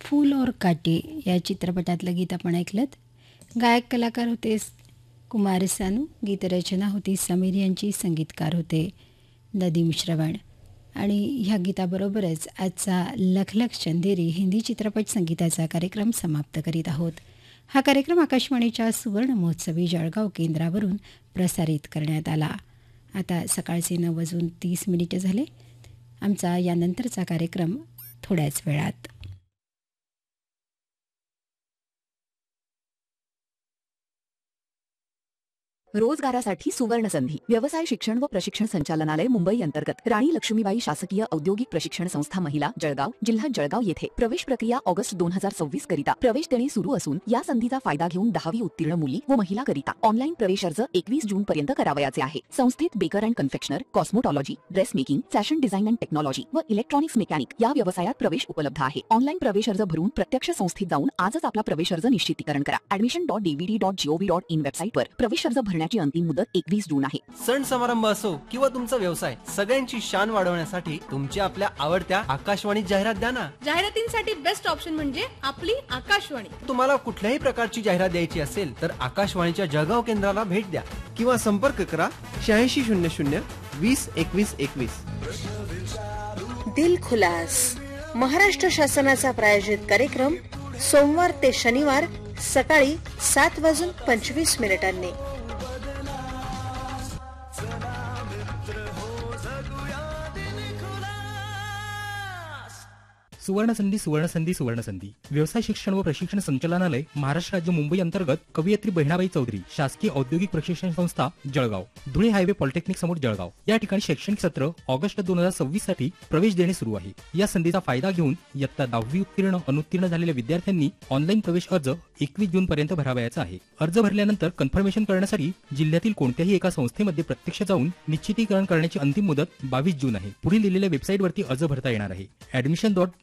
फूल और काटे या चित्रपटातलं गीत आपण ऐकलं. गायक कलाकार होते कुमार सानू, गीतरचना होती समीर यांची, संगीतकार होते नदीम श्रवण. आणि ह्या गीताबरोबरच आजचा लखलख चंदेरी हिंदी चित्रपट संगीताचा कार्यक्रम समाप्त करीत आहोत. हा कार्यक्रम आकाशवाणीच्या सुवर्ण महोत्सवी जळगाव केंद्रावरून प्रसारित करण्यात आला. आता सकाळचे 9:30 झाले. आमचा यानंतरचा कार्यक्रम थोड्याच वेळात. रोजगारासाठी सुवर्ण संधी. व्यवसाय शिक्षण व प्रशिक्षण संचालनालय मुंबई अंतर्गत राणी लक्ष्मीबाई शासकीय औद्योगिक प्रशिक्षण संस्था महिला जळगाव जिल्हा जळगाव येथे प्रवेश प्रक्रिया ऑगस्ट 2026 करिता प्रवेश देणे सुरू असून या संधीचा फायदा घेऊन 10वी उत्तीर्ण मुली व महिला करिता ऑनलाईन प्रवेश अर्ज 21 जून पर्यंत करावयाचे आहे. संस्थेत baker and confectioner, कॉस्मोटॉलॉजी, dress making, fashion design and technology व इलेक्ट्रॉनिक्स मेकॅनिक या व्यवसायात प्रवेश उपलब्ध आहे. ऑनलाईन प्रवेश अर्ज भरून प्रत्यक्ष संस्थेत जाऊन आजच आपला प्रवेश अर्ज निश्चितीकरण करा. admission.dvd.gov.in वेबसाईटवर प्रवेश अर्ज भरण्याची अंतिम मुदत 21 जून आहे. सण समारंभ असो किंवा तुमचा व्यवसाय, सगळ्यांची शान वाढवण्यासाठी तुमच्या आपल्या आवडत्या आकाशवाणी जाहिरात द्या ना. जाहिरातींसाठी बेस्ट ऑप्शन म्हणजे आपली आकाशवाणी. तुम्हाला कुठल्याही प्रकारची जाहिरात द्यायची असेल तर आकाशवाणीच्या जळगाव केंद्राला भेट द्या किंवा संपर्क करा 8600 20 21 21. दिल खुलास महाराष्ट्र शासनाचा प्रायोजित कार्यक्रम सोमवार ते शनिवार सकाळी 7:25 सुवर्णसंधी सुवर्णसंधी सुवर्णसंधी. व्यवसाय शिक्षण व प्रशिक्षण संचालनालय महाराष्ट्र राज्य मुंबई अंतर्गत कवयित्री बहिणाबाई चौधरी शासकीय औद्योगिक प्रशिक्षण संस्था जळगाव, धुळे हायवे पॉलिटेक्निक समोर जळगाव या ठिकाणी शैक्षणिक सत्र ऑगस्ट 2026 साठी प्रवेश देणे सुरू आहे. या संधीचा फायदा घेऊन इयत्ता 10वी उत्तीर्ण अनुत्तीर्ण झालेल्या विद्यार्थ्यांनी ऑनलाईन प्रवेश अर्ज 21 जून पर्यंत भरावयाचा आहे. अर्ज भरल्यानंतर कन्फर्मेशन करण्यासाठी जिल्ह्यातील कोणत्याही एका संस्थेमध्ये प्रत्यक्ष जाऊन निश्चितीकरण करण्याची अंतिम मुदत 22 जून आहे. पुढील दिलेल्या वेबसाईटवरती अर्ज भरता येणार आहे. admission